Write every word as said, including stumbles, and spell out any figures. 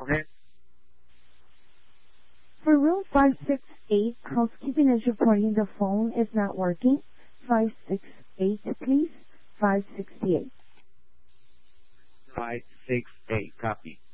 Okay. For room five six eight, housekeeping is reporting the phone is not working. five six eight, please. five six eight. five six eight, copy.